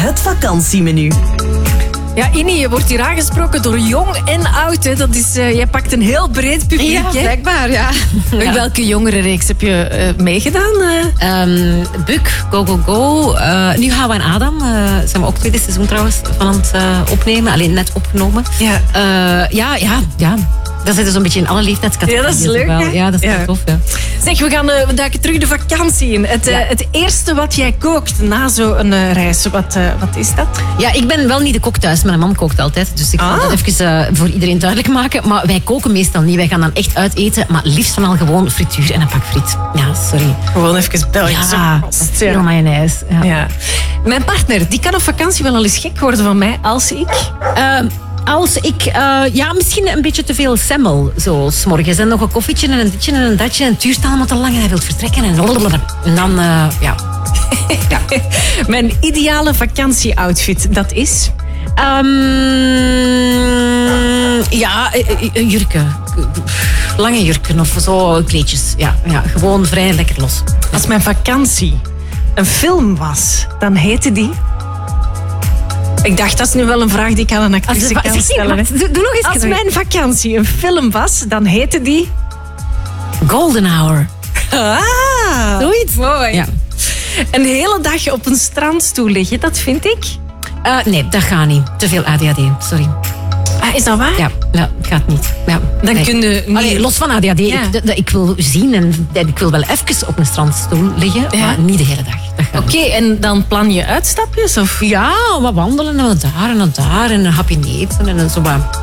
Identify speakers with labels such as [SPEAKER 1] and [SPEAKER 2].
[SPEAKER 1] Het vakantiemenu.
[SPEAKER 2] Ja, Innie, je wordt hier aangesproken door jong en oud. Hè. Dat is, jij pakt een heel breed publiek.
[SPEAKER 3] Ja,
[SPEAKER 2] hè?
[SPEAKER 3] blijkbaar, ja.
[SPEAKER 2] Welke jongerenreeks heb je meegedaan?
[SPEAKER 3] Buk, Go Go Go. Nu gaan we aan Adam. Zijn we ook tweede seizoen trouwens van aan het opnemen. Alleen net opgenomen.
[SPEAKER 2] Ja.
[SPEAKER 3] Ja. Dat zit dus een beetje in alle leeftijdscategorieën.
[SPEAKER 2] Ja, dat is leuk,
[SPEAKER 3] wel.
[SPEAKER 2] hè?
[SPEAKER 3] Ja, dat is wel tof, ja.
[SPEAKER 2] Zeg, we duiken terug de vakantie in. Het eerste wat jij kookt na zo'n reis, wat is dat?
[SPEAKER 3] Ja, ik ben wel niet de kok thuis. Mijn man kookt altijd. Dus ik wil dat even voor iedereen duidelijk maken. Maar wij koken meestal niet. Wij gaan dan echt uit eten. Maar liefst van al gewoon frituur en een pak friet. Ja, sorry.
[SPEAKER 2] Gewoon even Belgische kost.
[SPEAKER 3] Zero mayonaise. Ja.
[SPEAKER 2] Mijn partner, die kan op vakantie wel al eens gek worden van mij als ik...
[SPEAKER 3] Als ik, misschien een beetje te veel semmel, zo 's morgens. En nog een koffietje en een ditje en een datje. En het duurt allemaal te lang en hij wil vertrekken. En dan, ja.
[SPEAKER 2] Mijn ideale vakantie-outfit, dat is...
[SPEAKER 3] Jurken. Lange jurken of zo kleedjes. Ja, gewoon vrij lekker los.
[SPEAKER 2] Als mijn vakantie een film was, dan heette die... Ik dacht, dat is nu wel een vraag die ik aan een actrice kan stellen.
[SPEAKER 3] Doe nog eens.
[SPEAKER 2] Als mijn vakantie een film was, dan heette die...
[SPEAKER 3] Golden Hour.
[SPEAKER 2] Zoiets. Mooi.
[SPEAKER 3] Ja.
[SPEAKER 2] Een hele dag op een strandstoel liggen, dat vind ik...
[SPEAKER 3] Nee, dat gaat niet. Te veel ADHD, sorry.
[SPEAKER 2] Is dat waar?
[SPEAKER 3] Ja, het gaat niet. Ja,
[SPEAKER 2] Dan kun je niet...
[SPEAKER 3] Allee, los van ADHD,
[SPEAKER 2] Ja.
[SPEAKER 3] ik wil zien en ik wil wel even op een strandstoel liggen, maar niet de hele dag.
[SPEAKER 2] Oké, en dan plan je uitstapjes? Of?
[SPEAKER 3] Ja, wat wandelen en wat daar en wat daar en een hapje eten en zo wat.